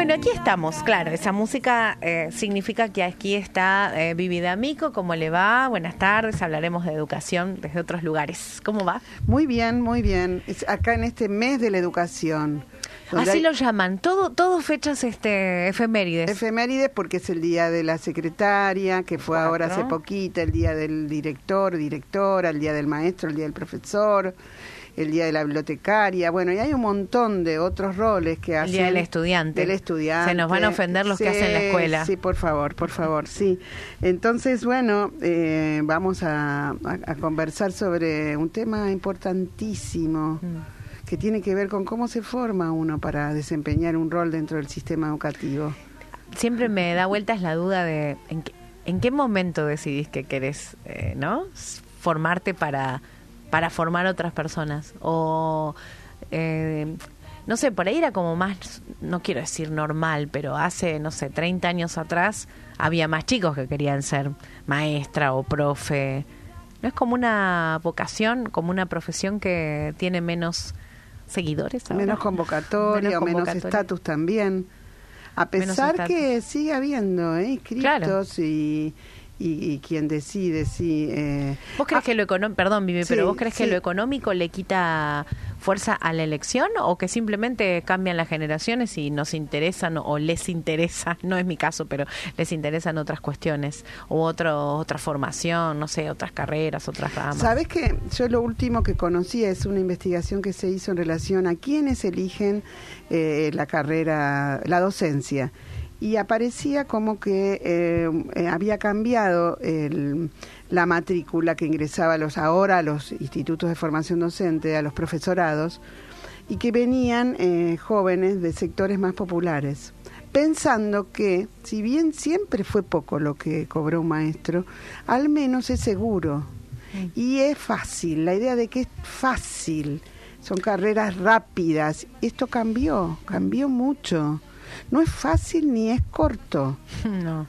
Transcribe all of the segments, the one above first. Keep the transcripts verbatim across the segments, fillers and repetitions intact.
Bueno, aquí estamos, claro, esa música eh, significa que aquí está eh, Vivi D'Amico. ¿Cómo le va? Buenas tardes, hablaremos de educación desde otros lugares. ¿Cómo va? Muy bien, muy bien. Es acá en este mes de la educación. Así hay... lo llaman, todo, todo fechas este, efemérides. Efemérides porque es el día de la secretaria, que fue Cuatro. ahora hace poquito, el día del director, directora, el día del maestro, el día del profesor, el día de la bibliotecaria, bueno, y hay un montón de otros roles que hacen. El día del estudiante. Del estudiante. Se nos van a ofender los sí, que hacen la escuela. Sí, por favor, por favor, sí. Entonces, bueno, eh, vamos a, a, a conversar sobre un tema importantísimo. Mm. que tiene que ver con cómo se forma uno para desempeñar un rol dentro del sistema educativo. Siempre me da vueltas la duda de en qué, en qué momento decidís que querés, eh, ¿no? formarte para, para formar otras personas. O, eh, no sé, por ahí era como más, no quiero decir normal, pero hace, no sé, treinta años atrás había más chicos que querían ser maestra o profe. ¿No es como una vocación, como una profesión que tiene menos seguidores ahora? Menos convocatoria menos o menos estatus también, a pesar que sigue habiendo ¿eh? inscriptos, claro. y, y, y quien decide sí eh. ¿Vos crees ah, que lo económico, perdón Vivi, sí, pero vos crees sí. que lo económico le quita fuerza a la elección o que simplemente cambian las generaciones y nos interesan o les interesa, no es mi caso, pero les interesan otras cuestiones o otro, otra formación, no sé, otras carreras, otras ramas? Sabés que yo lo último que conocí es una investigación que se hizo en relación a quiénes eligen eh, la carrera, la docencia. Y aparecía como que eh, eh, había cambiado el, la matrícula que ingresaba a los, ahora a los institutos de formación docente, a los profesorados, y que venían eh, jóvenes de sectores más populares, pensando que, si bien siempre fue poco lo que cobró un maestro, al menos es seguro. Mm. Y es fácil, la idea de que es fácil, son carreras rápidas. Esto cambió, cambió mucho. No es fácil ni es corto. No.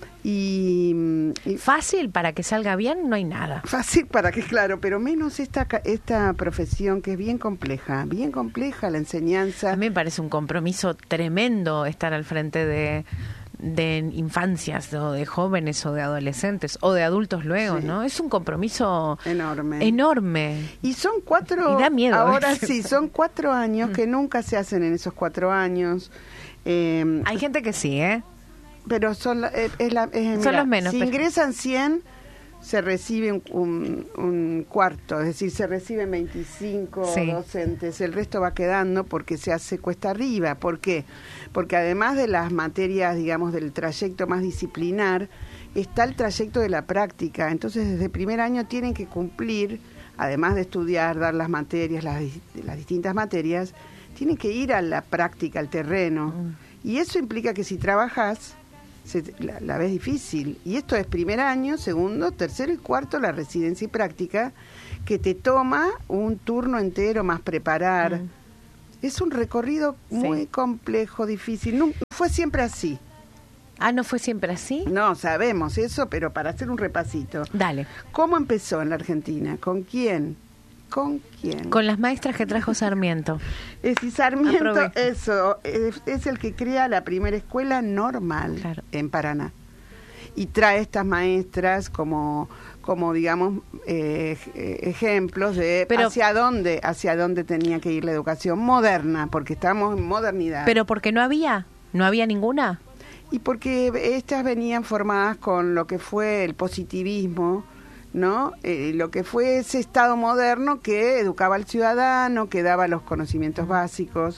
Y, y fácil para que salga bien no hay nada. Fácil para que, claro, pero menos esta esta profesión que es bien compleja, bien compleja la enseñanza. A mí me parece un compromiso tremendo estar al frente de, de infancias o de jóvenes o de adolescentes o de adultos luego, sí. ¿no? Es un compromiso enorme. Enorme. Y son cuatro... Y da miedo. Ahora ¿eh? sí, son cuatro años que nunca se hacen en esos cuatro años. Eh, Hay gente que sí, ¿eh? Pero son, eh, es la, es, son mira, los menos. Si pero... ingresan cien, se recibe un, un, un cuarto, es decir, se reciben veinticinco sí. docentes. El resto va quedando porque se hace cuesta arriba. ¿Por qué? Porque además de las materias, digamos, del trayecto más disciplinar, está el trayecto de la práctica. Entonces, desde el primer año tienen que cumplir, además de estudiar, dar las materias, las, las distintas materias, tienen que ir a la práctica, al terreno. Mm. Y eso implica que si trabajas, se, la, la ves difícil. Y esto es primer año, segundo, tercero y cuarto, la residencia y práctica, que te toma un turno entero más preparar. Mm. Es un recorrido muy sí. complejo, difícil. No fue siempre así. Ah, ¿no fue siempre así? No, sabemos eso, pero para hacer un repasito. Dale. ¿Cómo empezó en la Argentina? ¿Con quién? ¿Con quién? Con las maestras que trajo Sarmiento. Es decir, Sarmiento, Aprobé. eso, es, es el que crea la primera escuela normal claro. en Paraná. Y trae estas maestras como, como digamos, eh, ejemplos de pero, hacia dónde, hacia dónde tenía que ir la educación moderna, porque estamos en modernidad. Pero porque no había, no había ninguna. Y porque estas venían formadas con lo que fue el positivismo, ¿no? Eh, lo que fue ese Estado moderno que educaba al ciudadano, que daba los conocimientos básicos.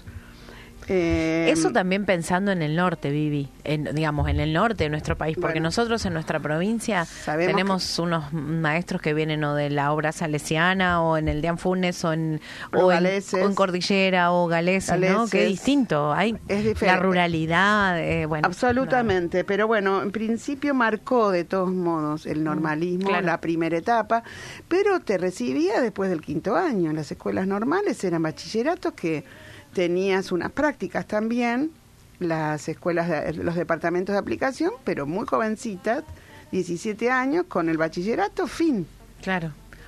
Eh, Eso también pensando en el norte, Vivi, en, digamos, en el norte de nuestro país, porque bueno, nosotros en nuestra provincia tenemos que... unos maestros que vienen o de la obra salesiana o en el Deán Funes o en, o en, o en Cordillera o Galeses, Galeses, ¿no? Que es distinto, hay es la ruralidad, eh, bueno. Absolutamente, no. Pero bueno, en principio marcó de todos modos el normalismo, claro. la primera etapa, pero te recibía después del quinto año. Las escuelas normales eran bachilleratos que tenías unas prácticas también, las escuelas, de, los departamentos de aplicación, pero muy jovencitas, diecisiete años, con el bachillerato, fin. Claro.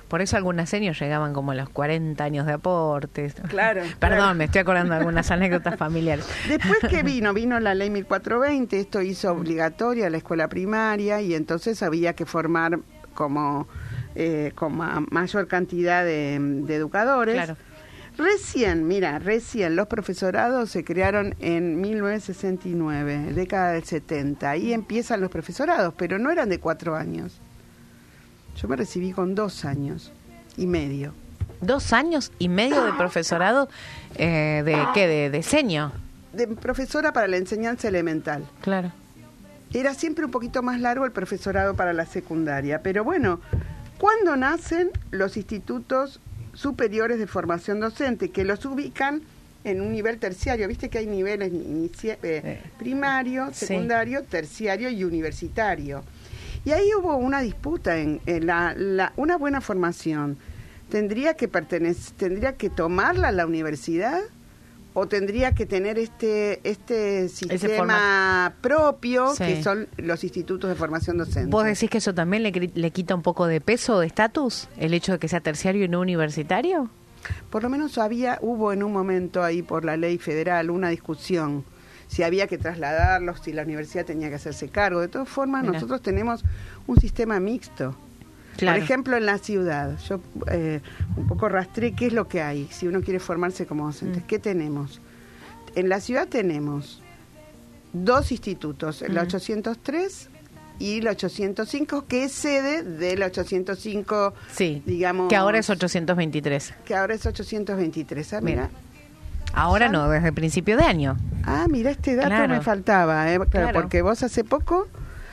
Por eso algunas seniors llegaban como a los cuarenta años de aportes. Claro. Perdón, claro. me estoy acordando de algunas anécdotas familiares. Después que vino, vino la ley mil cuatrocientos veinte, esto hizo obligatoria la escuela primaria y entonces había que formar como, eh, como mayor cantidad de, de educadores. Claro. Recién, mira, recién los profesorados se crearon en mil novecientos sesenta y nueve, década del setenta. Ahí empiezan los profesorados, pero no eran de cuatro años. Yo me recibí con dos años y medio. ¿Dos años y medio de profesorado? Eh, ¿De qué? ¿De diseño? De profesora para la enseñanza elemental. Claro. Era siempre un poquito más largo el profesorado para la secundaria. Pero bueno, ¿cuándo nacen los institutos superiores de formación docente? Que los ubican en un nivel terciario. Viste que hay niveles inicia- eh, primario, secundario, sí. terciario y universitario. Y ahí hubo una disputa en, en la, la, una buena formación. ¿Tendría que pertenecer, tendría que tomarla la universidad o tendría que tener este este sistema propio, sí. que son los institutos de formación docente? ¿Vos decís que eso también le, le quita un poco de peso, de estatus, el hecho de que sea terciario y no universitario? Por lo menos había, hubo en un momento ahí por la ley federal una discusión si había que trasladarlos, si la universidad tenía que hacerse cargo. De todas formas, Mira. nosotros tenemos un sistema mixto. Claro. Por ejemplo, en la ciudad, yo eh, un poco rastré qué es lo que hay, si uno quiere formarse como docente. Mm. ¿Qué tenemos? En la ciudad tenemos dos institutos, el mm. ochocientos tres y el ochocientos cinco, que es sede del ochocientos cinco, sí, digamos... que ahora es ochocientos veintitrés. Que ahora es ochocientos veintitrés, ¿ah? Mira. Ahora no, desde el principio de año. Ah, mira, este dato claro. me faltaba, ¿eh? Claro, claro. Porque vos hace poco...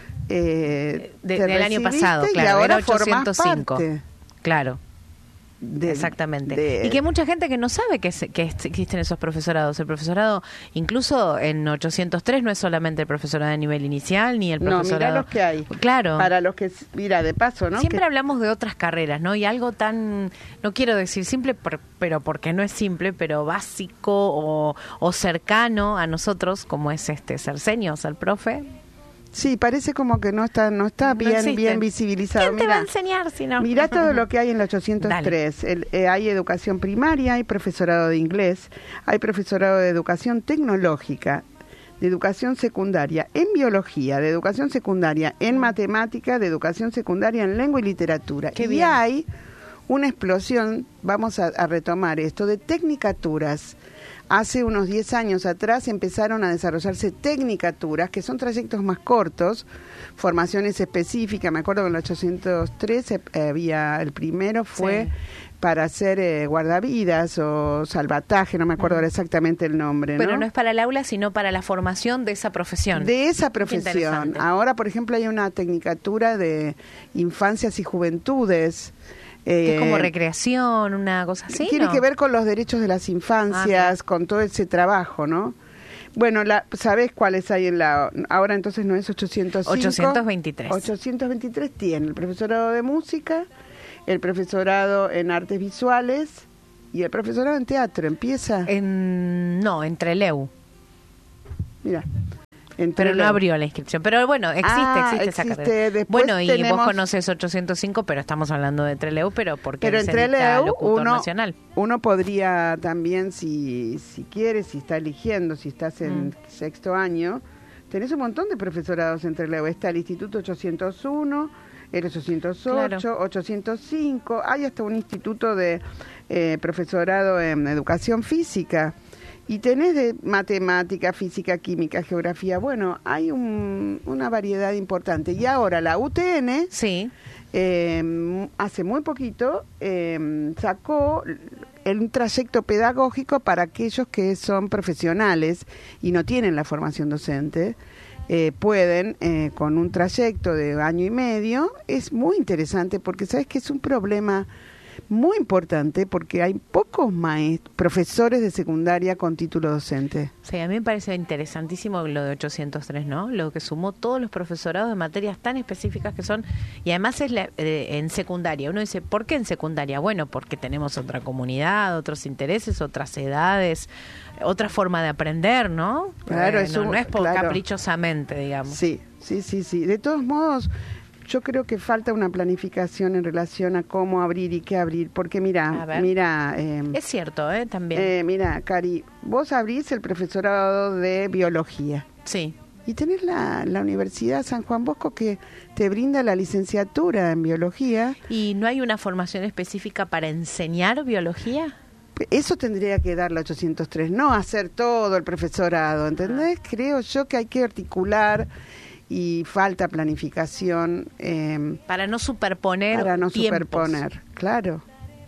Eh, de, del año pasado, claro, y ahora era ochocientos cinco. Claro, de, exactamente. De... Y que hay mucha gente que no sabe que, se, que existen esos profesorados. El profesorado, incluso en ochocientos tres, no es solamente el profesorado de nivel inicial, ni el profesorado... No, mirá los que hay. Claro. Para los que... Mira, de paso, ¿no? Siempre que... hablamos de otras carreras, ¿no? Y algo tan, no quiero decir simple, por, pero porque no es simple, pero básico o, o cercano a nosotros, como es este ser senior, ser profe... Sí, parece como que no está no está no bien existen. bien visibilizado. ¿Quién te Mirá, va a enseñar si no? Mirá todo lo que hay en el ochocientos tres. El, eh, hay educación primaria, hay profesorado de inglés, hay profesorado de educación tecnológica, de educación secundaria en biología, de educación secundaria en matemática, de educación secundaria en lengua y literatura. Qué y bien. Hay una explosión, vamos a, a retomar esto, de tecnicaturas. Hace unos diez años atrás empezaron a desarrollarse tecnicaturas, que son trayectos más cortos, formaciones específicas. Me acuerdo que en el ochocientos tres eh, había, el primero fue sí. para hacer eh, guardavidas o salvataje, no me acuerdo ahora exactamente el nombre. Pero ¿no? no es para el aula, sino para la formación de esa profesión. De esa profesión. Ahora, por ejemplo, hay una tecnicatura de infancias y juventudes, que es como recreación, una cosa así, Tiene ¿no? que ver con los derechos de las infancias, ah, con todo ese trabajo, ¿no? Bueno, la, ¿sabés cuáles hay en la...? Ahora entonces no es ochocientos cinco. ochocientos veintitrés. ochocientos veintitrés tiene el profesorado de música, el profesorado en artes visuales y el profesorado en teatro. ¿Empieza? En, no, entre L E U. Mira. Pero no abrió la inscripción. Pero bueno, existe, ah, existe, existe esa carrera. Después bueno, y tenemos... vos conoces ochocientos cinco, pero estamos hablando de Treleu, pero porque pero él entre se dicta L E U, locutor uno, nacional. Uno podría también, si, si quiere, si está eligiendo, si estás en mm. sexto año, tenés un montón de profesorados entre L E U. Está el Instituto ochocientos uno, el ochocientos ocho, claro. ochocientos cinco, hay hasta un instituto de eh, profesorado en educación física. Y tenés de matemática, física, química, geografía. Bueno, hay un, una variedad importante. Y ahora la U T N, sí. eh, hace muy poquito, eh, sacó el trayecto pedagógico para aquellos que son profesionales y no tienen la formación docente. Eh, pueden, eh, con un trayecto de año y medio, es muy interesante porque sabes que es un problema muy importante porque hay pocos maestros, profesores de secundaria con título docente. Sí, a mí me parece interesantísimo lo de ochocientos tres, ¿no? Lo que sumó todos los profesorados de materias tan específicas que son, y además es la, eh, en secundaria. Uno dice, ¿por qué en secundaria? Bueno, porque tenemos otra comunidad, otros intereses, otras edades, otra forma de aprender, ¿no? Claro, eh, eso, no, no es por claro. caprichosamente, digamos. Sí, sí, sí, sí. De todos modos, yo creo que falta una planificación en relación a cómo abrir y qué abrir, porque mira, mira, eh, es cierto, eh, también. Eh, mira, Cari, vos abrís el profesorado de biología. Sí. Y tenés la, la Universidad San Juan Bosco que te brinda la licenciatura en biología. ¿Y no hay una formación específica para enseñar biología? Eso tendría que dar la ochocientos tres, no hacer todo el profesorado, ¿entendés? Ah. Creo yo que hay que articular y falta planificación. Eh, para no superponer Para no tiempos. superponer, claro.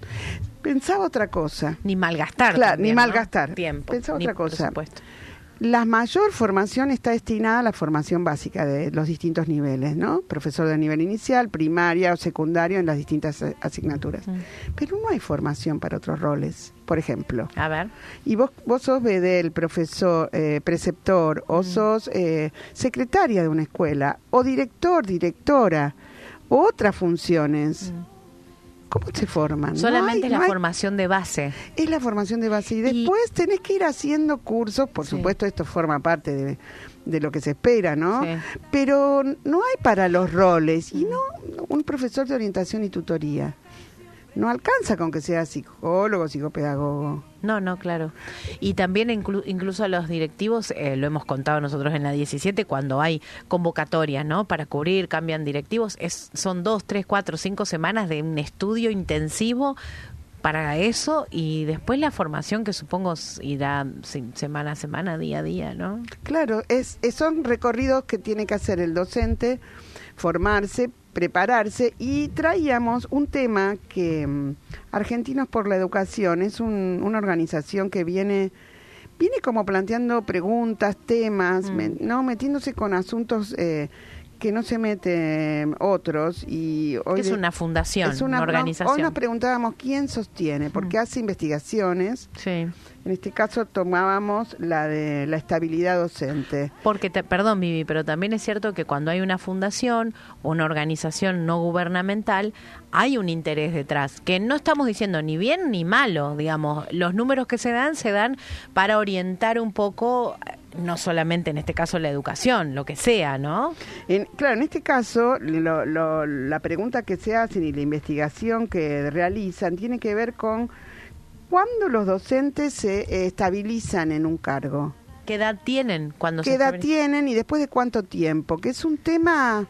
Pensaba otra cosa. Ni malgastar. Claro, también, ni malgastar. ¿no? Tiempo. Pensaba ni otra cosa. Presupuesto. La mayor formación está destinada a la formación básica de los distintos niveles, ¿no? Profesor de nivel inicial, primaria o secundario en las distintas asignaturas. Mm. Pero no hay formación para otros roles, por ejemplo. A ver. Y vos, vos sos bedel, profesor, eh, preceptor, o mm. sos eh, secretaria de una escuela, o director, directora, o otras funciones. Mm. ¿Cómo se forman? Solamente no hay, es la no hay... formación de base. Es la formación de base. Y después y... tenés que ir haciendo cursos. Por sí. supuesto, esto forma parte de, de lo que se espera, ¿no? Sí. Pero no hay para los roles. Y no un profesor de orientación y tutoría. No alcanza con que sea psicólogo, psicopedagogo. No, no, claro. Y también inclu- incluso a los directivos, eh, lo hemos contado nosotros en la diecisiete, cuando hay convocatorias, ¿no? Para cubrir, cambian directivos, es, son dos, tres, cuatro, cinco semanas de un estudio intensivo para eso y después la formación que supongo irá semana a semana, día a día, ¿no? Claro, es, es son recorridos que tiene que hacer el docente, formarse, prepararse, y traíamos un tema que um, Argentinos por la Educación es un, una organización que viene viene como planteando preguntas, temas, mm. me, no metiéndose con asuntos eh, que no se meten otros. Y hoy es de, una fundación, es una, una organización. No, hoy nos preguntábamos quién sostiene, porque mm. hace investigaciones. Sí. En este caso tomábamos la de la estabilidad docente. Porque, te, perdón Vivi, pero también es cierto que cuando hay una fundación o una organización no gubernamental, hay un interés detrás, que no estamos diciendo ni bien ni malo, digamos, los números que se dan, se dan para orientar un poco, no solamente en este caso la educación, lo que sea, ¿no? En, claro, en este caso, lo, lo, la pregunta que se hacen y la investigación que realizan tiene que ver con ¿cuándo los docentes se eh, estabilizan en un cargo? ¿Qué edad tienen cuando ¿Qué se edad tienen y después de cuánto tiempo? Que es un tema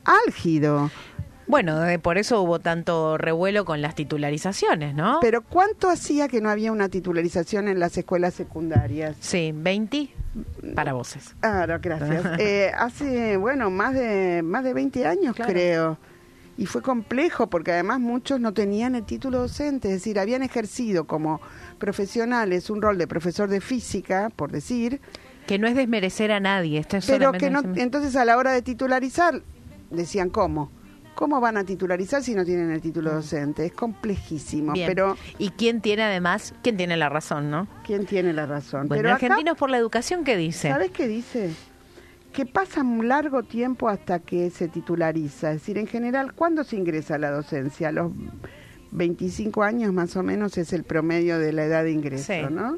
álgido. Bueno, eh, por eso hubo tanto revuelo con las titularizaciones, ¿no? Pero ¿cuánto hacía que no había una titularización en las escuelas secundarias? Sí, veinte para voces. Ah, no, gracias. eh, hace, bueno, más de más de veinte años, claro. creo. Y fue complejo porque además muchos no tenían el título docente, es decir, habían ejercido como profesionales un rol de profesor de física, por decir. Que no es desmerecer a nadie, esto es pero solamente... que no, entonces a la hora de titularizar, decían, ¿cómo? ¿Cómo van a titularizar si no tienen el título docente? Es complejísimo. Bien. Pero ¿y quién tiene además, quién tiene la razón, no? ¿Quién tiene la razón? Bueno, pero Argentinos acá, por la Educación, ¿qué dice? ¿Sabes qué dice? Que pasa un largo tiempo hasta que se titulariza. Es decir, en general, ¿cuándo se ingresa a la docencia? A los veinticinco años más o menos es el promedio de la edad de ingreso, sí. ¿no?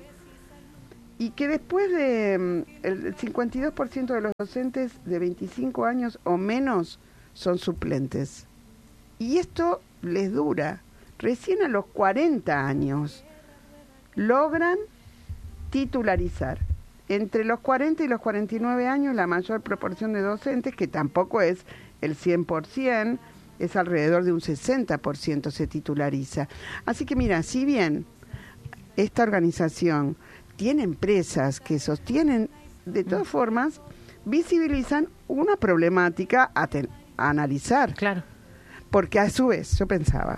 Y que después de... el cincuenta y dos por ciento de los docentes de veinticinco años o menos son suplentes. Y esto les dura. Recién a los cuarenta años logran titularizar. Entre los cuarenta y los cuarenta y nueve años, la mayor proporción de docentes, que tampoco es el cien por ciento, es alrededor de un sesenta por ciento se titulariza. Así que mira, si bien esta organización tiene empresas que sostienen, de todas formas, visibilizan una problemática a, ten, a analizar. Claro. Porque a su vez, yo pensaba,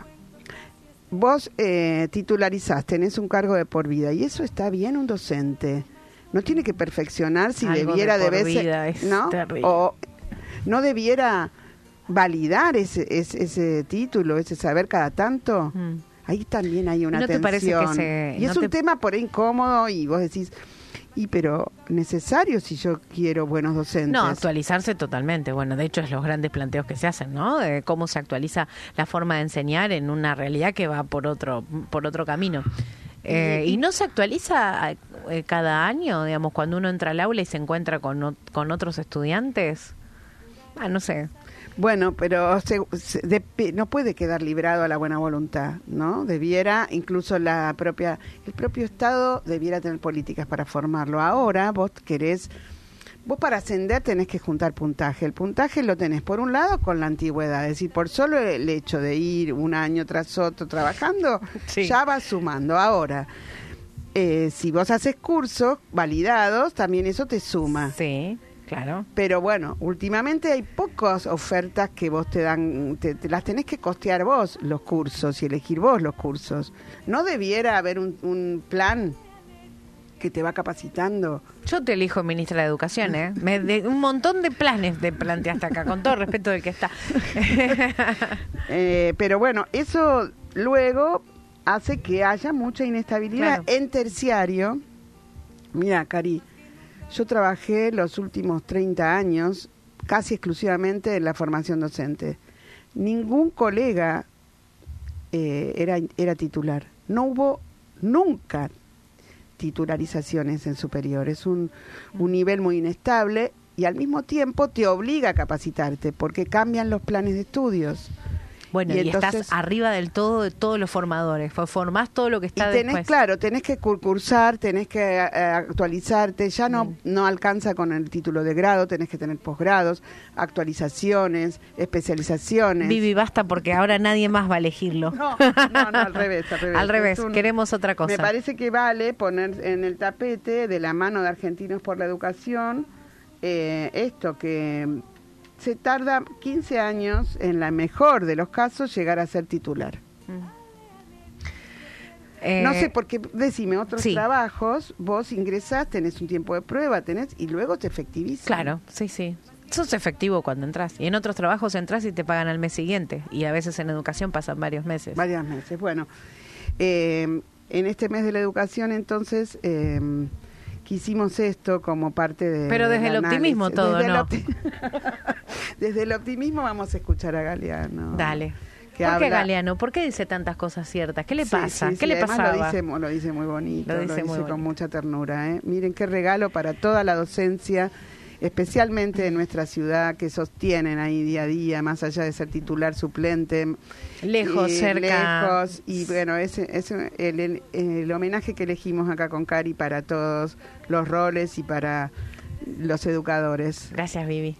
vos eh, titularizás, tenés un cargo de por vida, y eso está bien un docente. No tiene que perfeccionar si algo debiera de, de veces, ¿no? O no debiera validar ese, ese ese título, ese saber cada tanto. Mm. Ahí también hay una ¿No tensión. Te parece que se, y es no un te... tema por ahí incómodo y vos decís, y pero necesario si yo quiero buenos docentes. No, actualizarse totalmente. Bueno, de hecho es los grandes planteos que se hacen, ¿no? De cómo se actualiza la forma de enseñar en una realidad que va por otro por otro camino. Eh, y no se actualiza eh, cada año, digamos, cuando uno entra al aula y se encuentra con, o, con otros estudiantes. Ah, no sé. Bueno, pero se, se, de, no puede quedar librado a la buena voluntad, ¿no? Debiera, incluso la propia, el propio Estado debiera tener políticas para formarlo. Ahora vos querés, vos para ascender tenés que juntar puntaje. El puntaje lo tenés por un lado con la antigüedad, es decir, por solo el hecho de ir un año tras otro trabajando, sí, ya vas sumando. Ahora, eh, si vos haces cursos validados, también eso te suma. Sí. Claro. Pero bueno, últimamente hay pocas ofertas que vos te dan, te, te las tenés que costear vos los cursos y elegir vos los cursos. ¿No debiera haber un, un plan que te va capacitando? Yo te elijo ministra de Educación, ¿eh? Me, de, un montón de planes te planteaste acá, con todo respeto del que está. eh, pero bueno, eso luego hace que haya mucha inestabilidad. Claro. En terciario, mira, Cari, yo trabajé los últimos treinta años casi exclusivamente en la formación docente. Ningún colega eh, era, era titular. No hubo nunca titularizaciones en superior. Es un, un nivel muy inestable y al mismo tiempo te obliga a capacitarte porque cambian los planes de estudios. Bueno, y, y entonces, estás arriba del todo de todos los formadores, formás todo lo que está y tenés, después. Claro, tenés que cursar, tenés que eh, actualizarte, ya no, mm. no alcanza con el título de grado, tenés que tener posgrados, actualizaciones, especializaciones. Vivi, basta porque ahora nadie más va a elegirlo. No, no, no al revés, al revés. Al revés, un, queremos otra cosa. Me parece que vale poner en el tapete de la mano de Argentinos por la Educación eh, esto que... se tarda quince años, en la mejor de los casos, llegar a ser titular. Mm. Eh, no sé, porque, decime, otros sí. trabajos, vos ingresás, tenés un tiempo de prueba, tenés y luego te efectivizas. Claro, sí, sí. Sos efectivo cuando entras. Y en otros trabajos entras y te pagan al mes siguiente. Y a veces en educación pasan varios meses. Varios meses, bueno. Eh, en este mes de la educación, entonces... Eh, quisimos esto como parte de... Pero desde el optimismo todo, desde ¿no? El opti- desde el optimismo vamos a escuchar a Galeano. Dale. Que ¿Por habla... qué Galeano? ¿Por qué dice tantas cosas ciertas? ¿Qué le sí, pasa? Sí, ¿Qué sí, le pasaba? Lo dice, lo dice muy bonito, lo dice, lo dice muy con bonito. mucha ternura. ¿eh? Miren qué regalo para toda la docencia, especialmente en nuestra ciudad, que sostienen ahí día a día, más allá de ser titular, suplente. Lejos, y, cerca. Lejos, y bueno, ese es el, el, el homenaje que elegimos acá con Cari para todos los roles y para los educadores. Gracias, Vivi.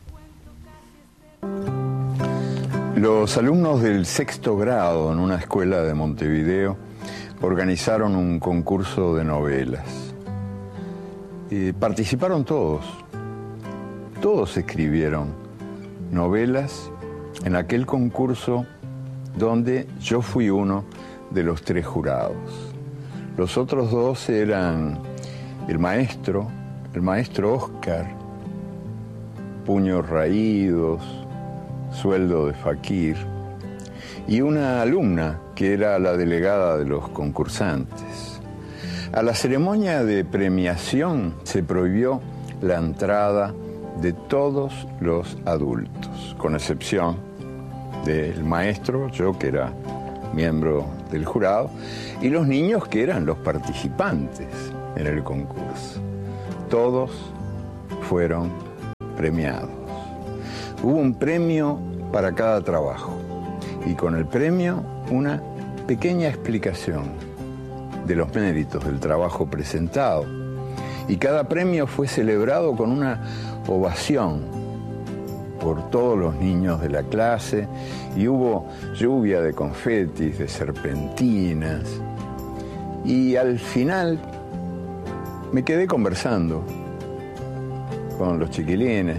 Los alumnos del sexto grado en una escuela de Montevideo organizaron un concurso de novelas. Y participaron todos. Todos escribieron novelas en aquel concurso donde yo fui uno de los tres jurados. Los otros dos eran el maestro, el maestro Oscar, Puños Raídos, Sueldo de Fakir, y una alumna que era la delegada de los concursantes. A la ceremonia de premiación se prohibió la entrada de todos los adultos, con excepción del maestro, yo que era miembro del jurado, y los niños que eran los participantes en el concurso. Todos fueron premiados. Hubo un premio para cada trabajo y con el premio una pequeña explicación de los méritos del trabajo presentado. Y cada premio fue celebrado con una ovación por todos los niños de la clase y hubo lluvia de confetis, de serpentinas. Y al final me quedé conversando con los chiquilines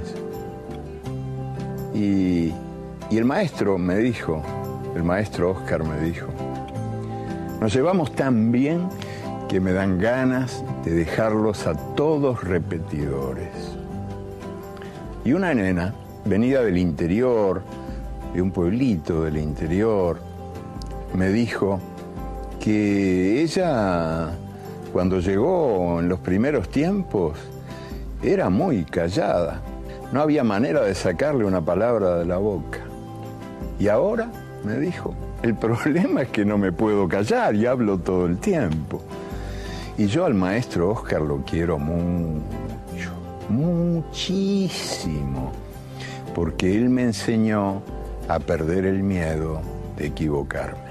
y, y el maestro me dijo, el maestro Oscar me dijo, nos llevamos tan bien que me dan ganas de dejarlos a todos repetidores. Y una nena, venida del interior, de un pueblito del interior, me dijo que ella, cuando llegó en los primeros tiempos, era muy callada. No había manera de sacarle una palabra de la boca. Y ahora, me dijo, el problema es que no me puedo callar y hablo todo el tiempo. Y yo al maestro Oscar lo quiero mucho, muchísimo, porque él me enseñó a perder el miedo de equivocarme.